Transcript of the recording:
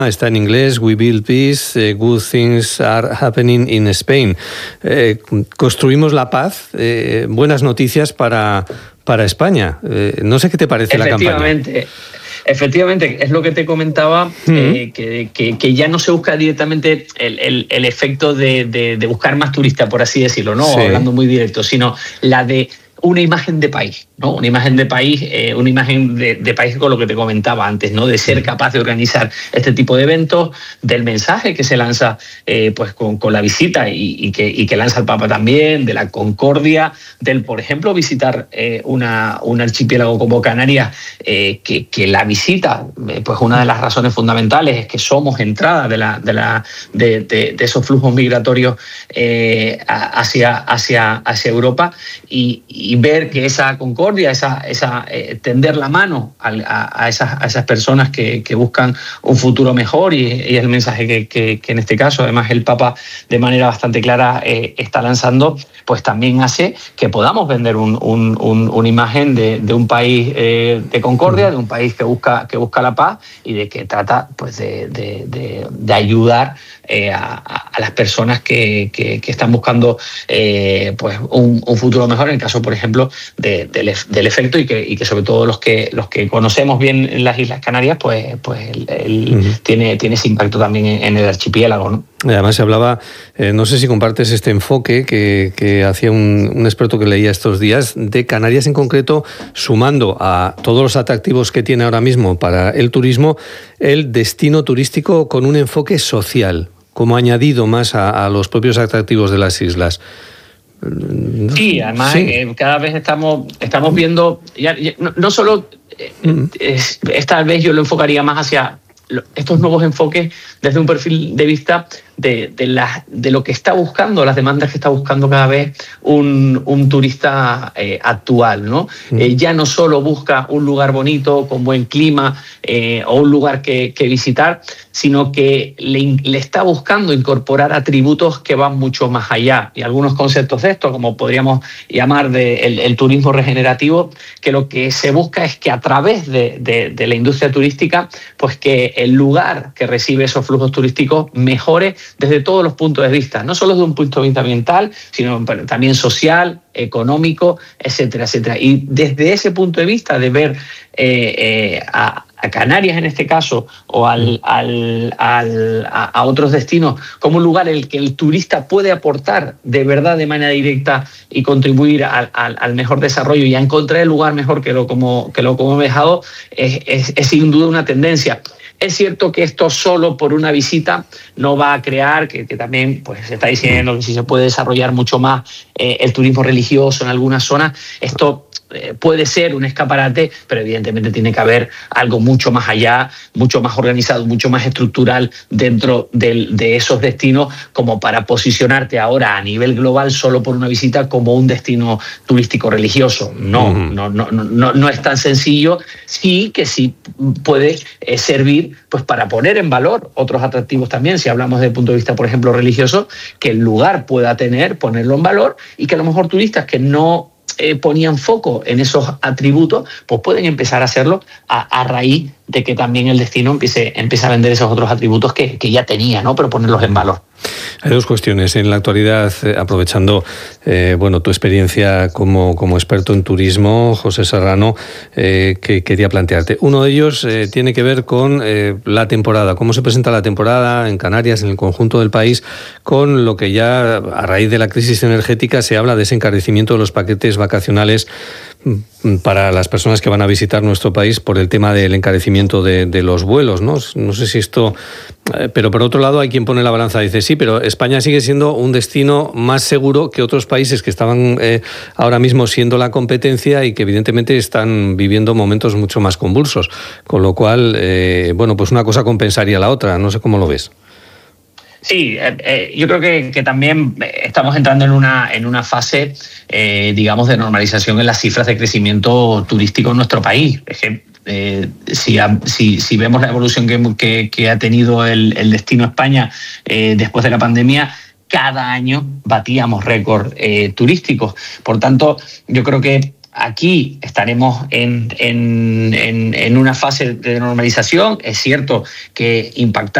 Está en inglés, We Build Peace, Good Things Are Happening in Spain. Construimos la paz, buenas noticias para España. No sé qué te parece la campaña. Efectivamente, es lo que te comentaba, que ya no se busca directamente el efecto de buscar más turistas, por así decirlo, ¿no? Sí. Hablando muy directo, sino la de una imagen de país, ¿no? Una imagen de país, de país con lo que te comentaba antes, ¿no? De ser capaz de organizar este tipo de eventos, del mensaje que se lanza pues con la visita y que lanza el Papa también, de la concordia, del, por ejemplo, visitar un archipiélago como Canarias, que la visita, pues una de las razones fundamentales es que somos entrada de esos flujos migratorios hacia Europa, y ver que esa concordia, tender la mano a esas personas que buscan un futuro mejor, y es el mensaje que en este caso, además, el Papa de manera bastante clara está lanzando, pues también hace que podamos vender una imagen de un país de concordia, de un país que busca la paz y de que trata pues de ayudar a las personas que están buscando pues un futuro mejor, en el caso, por ejemplo, del efecto, y que sobre todo los que conocemos bien las Islas Canarias, pues tiene ese impacto también en el archipiélago, ¿no? Además se hablaba, no sé si compartes este enfoque que hacía un experto que leía estos días, de Canarias en concreto, sumando a todos los atractivos que tiene ahora mismo para el turismo, el destino turístico con un enfoque social, como añadido más a los propios atractivos de las islas. Sí, además cada vez estamos viendo, no solo, esta vez yo lo enfocaría más hacia estos nuevos enfoques desde un perfil de vista de lo que está buscando, las demandas que está buscando cada vez un turista actual, ¿no? Ya no solo busca un lugar bonito, con buen clima, o un lugar que visitar, sino que le está buscando incorporar atributos que van mucho más allá. Y algunos conceptos de esto, como podríamos llamar el turismo regenerativo, que lo que se busca es que a través de la industria turística, pues que el lugar que recibe esos flujos turísticos mejore desde todos los puntos de vista, no solo desde un punto de vista ambiental, sino también social, económico, etcétera, etcétera. Y desde ese punto de vista de ver a Canarias en este caso, o a otros destinos como un lugar en el que el turista puede aportar de verdad de manera directa y contribuir al mejor desarrollo y a encontrar el lugar mejor que lo como hemos dejado, es sin duda una tendencia. Es cierto que esto solo por una visita no va a crear, que también pues, se está diciendo que si se puede desarrollar mucho más el turismo religioso en algunas zonas, esto puede ser un escaparate, pero evidentemente tiene que haber algo mucho más allá, mucho más organizado, mucho más estructural dentro de esos destinos, como para posicionarte ahora a nivel global solo por una visita como un destino turístico religioso. No es tan sencillo. Sí que sí puede servir pues para poner en valor otros atractivos también, si hablamos desde el punto de vista, por ejemplo, religioso, que el lugar pueda ponerlo en valor, y que a lo mejor turistas que no ponían foco en esos atributos, pues pueden empezar a hacerlo a raíz de que también el destino empiece a vender esos otros atributos que ya tenía, ¿no? Pero ponerlos en valor. Hay dos cuestiones en la actualidad, aprovechando tu experiencia como experto en turismo, José Serrano, que quería plantearte. Uno de ellos tiene que ver con la temporada, cómo se presenta la temporada en Canarias, en el conjunto del país, con lo que ya a raíz de la crisis energética se habla de ese encarecimiento de los paquetes vacacionales para las personas que van a visitar nuestro país por el tema del encarecimiento de los vuelos, ¿no? No sé si esto... Pero por otro lado hay quien pone la balanza y dice, sí, pero España sigue siendo un destino más seguro que otros países que estaban ahora mismo siendo la competencia y que evidentemente están viviendo momentos mucho más convulsos. Con lo cual, pues una cosa compensaría la otra. No sé cómo lo ves. Sí, yo creo que también estamos entrando en una fase, digamos, de normalización en las cifras de crecimiento turístico en nuestro país. Es que, si vemos la evolución que ha tenido el destino España después de la pandemia, cada año batíamos récords turísticos. Por tanto, yo creo que Aquí estaremos en una fase de normalización. Es cierto que impactar